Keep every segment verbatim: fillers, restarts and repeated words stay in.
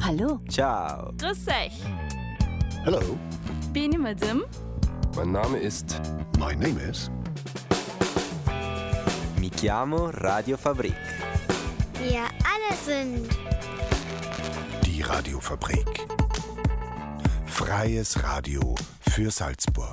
Hallo. Ciao. Grüß euch. Hello. Bin ich Madame? Mein Name ist... My name is... Mi chiamo Radio Fabrik. Wir alle sind... Die Radiofabrik. Freies Radio für Salzburg.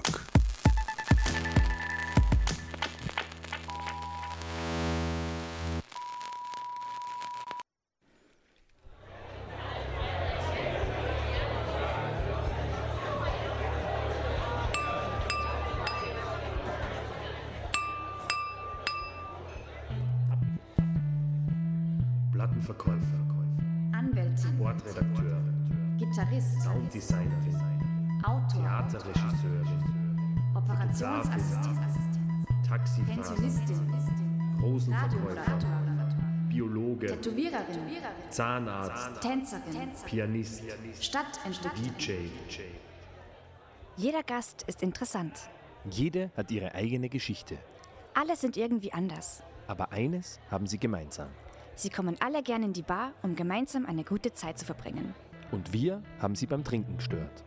Plattenverkäufer, Anwältin, Sportredakteur, Gitarrist, Sounddesignerin, Autor, Theaterregisseurin, Operationsassistent, Taxifahrer, Pensionistin, Rosenverkäufer, Radiomoderator, Biologe, Tätowiererin, Zahnarzt, Tänzerin, Pianist, Stadtentwickler. D J. Jeder Gast ist interessant. Jede hat ihre eigene Geschichte. Alle sind irgendwie anders. Aber eines haben sie gemeinsam. Sie kommen alle gern in die Bar, um gemeinsam eine gute Zeit zu verbringen. Und wir haben sie beim Trinken gestört.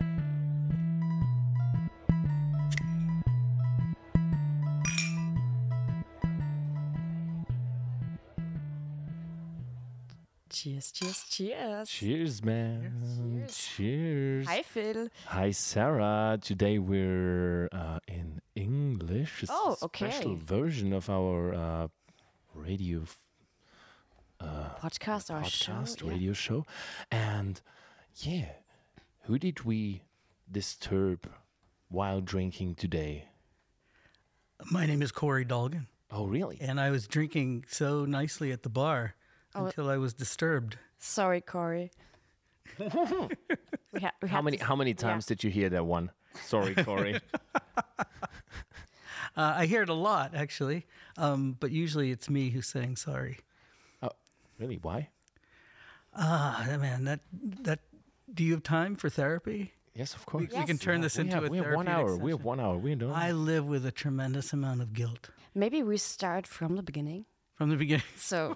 Cheers, cheers, cheers. Cheers, man. Cheers. Cheers. Hi, Phil. Hi, Sarah. Today we're uh, in English. It's Oh, a okay. special version of our uh, radio Podcast or podcast, show. yeah. radio show. And yeah, who did we disturb while drinking today? My name is Corey Dolgan, Oh, really? and I was drinking so nicely at the bar Oh. until I was disturbed. Sorry, Corey. we ha- we How had many this- how many times yeah. did you hear that one? Sorry, Corey. Uh, I hear it a lot, actually, um, but usually it's me who's saying sorry. Oh, really? Why? Ah, man, that that. Do you have time for therapy? Yes, of course. We can turn this we into have, a we have one therapeutic hour. We have session. one hour. We don't. I live with a tremendous amount of guilt Maybe we start from the beginning. from the beginning. So,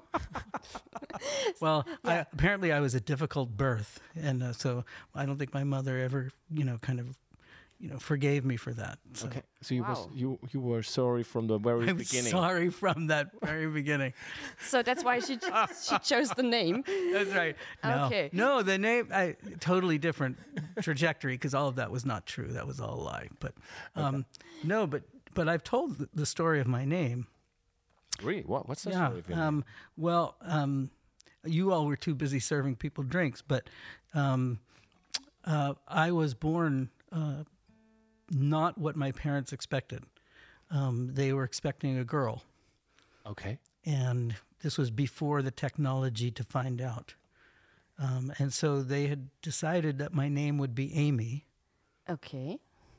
Well, I, apparently I was a difficult birth, and uh, so I don't think my mother ever, you know, kind of, you know, forgave me for that. So Okay, so you Wow. was you you were sorry from the very I was beginning. sorry from that very beginning. so that's why she she chose the name. That's right. No, Okay. No, the name, I, totally different trajectory, because all of that was not true. That was all a lie. But um, no, but but I've told the- the story of my name. Really? What? What's the Yeah. story of your Um, well, um, you all were too busy serving people drinks, but um, uh, I was born uh, not what my parents expected. Um, they were expecting a girl, name? Okay. and this was before the technology to find out. Um, and so they had decided that my name would be Amy, Okay.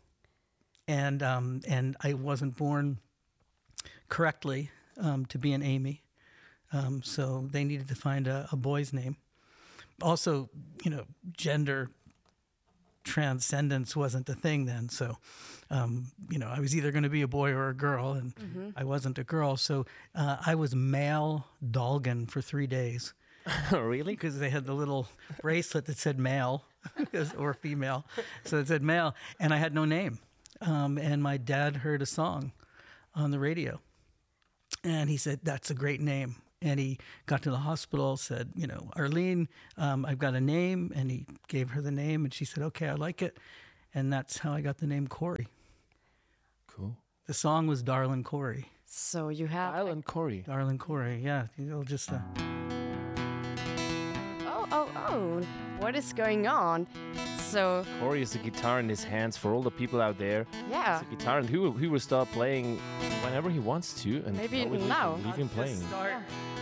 and um, and I wasn't born correctly um, to be an Amy. Um, so they needed to find a, a boy's name. Also, you know, gender transcendence wasn't a thing then. So, um, you know, I was either going to be a boy or a girl, and I wasn't a girl. So uh, I was male Dolgan for three days. Really? Because they had the little bracelet that said male or female. So it said male, and I had no name. Um, and my dad heard a song on the radio, and he said, "That's a great name." And he got to the hospital, said, you know, "Arlene, um, I've got a name." And he gave her the name, and she said, "Okay, I like it." And that's how I got the name Corey. Cool. The song was Darlin' Corey. So you have. Island Corey. Darlin' Corey, yeah. You'll just... Uh, Oh, oh, oh. What is going on? So, Corey has a guitar in his hands for all the people out there. yeah. It's a guitar, and he will he will start playing whenever he wants to, and Maybe I will leave now. him, leave him playing. Start